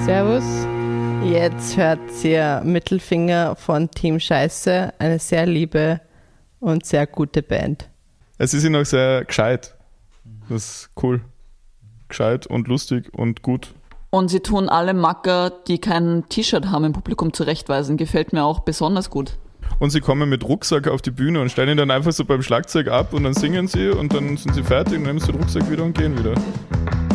Servus. Jetzt hört ihr Mittelfinger von Team Scheiße, eine sehr liebe und sehr gute Band. Es ist noch sehr gescheit. Das ist cool. Gescheit und lustig und gut. Und sie tun alle Macker, die kein T-Shirt haben, im Publikum zurechtweisen. Gefällt mir auch besonders gut. Und sie kommen mit Rucksack auf die Bühne und stellen ihn dann einfach so beim Schlagzeug ab und dann singen sie und dann sind sie fertig und nehmen sie den Rucksack wieder und gehen wieder.